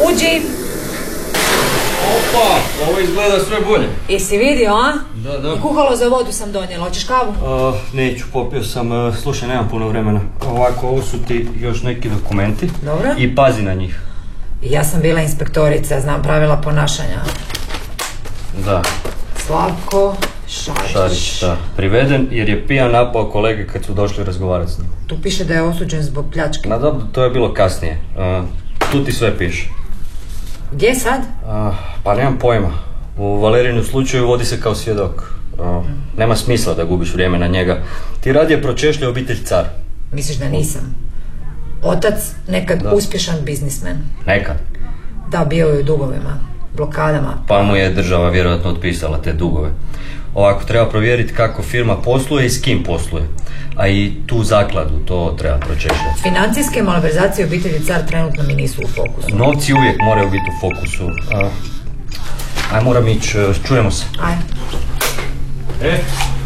Uđi! Opa, ovo izgleda sve bolje. Jesi vidio, a? Da. I kuhalo za vodu sam donijela, hoćeš kavu? Neću, popio sam, slušaj, nemam puno vremena. Ovako, ovo su ti još neki dokumenti. Dobro. I pazi na njih. Ja sam bila inspektorica, znam pravila ponašanja. Da. Slavko Šarić. Da. Priveden jer je pijan napao kolege kad su došli razgovarati s njim. Tu piše da je osuđen zbog pljačke. Ma dobro, to je bilo kasnije. Tu ti sve piše. Gdje sad? Pa nemam pojma. U Valerijinu slučaju vodi se kao svjedok. Nema smisla da gubiš vrijeme na njega. Ti radije pročešlja obitelj Car. Misliš da nisam? Otac, nekad uspješan biznismen. Nekad. Da, bio je u dugovima, blokadama. Pa mu je država vjerojatno otpisala te dugove. Ovako, treba provjeriti kako firma posluje i s kim posluje. A i tu zakladu, to treba pročešljati. Financijske malverzacije obitelji Car trenutno mi nisu u fokusu. Novci uvijek moraju biti u fokusu. Aj, moram ići, čujemo se. Aj.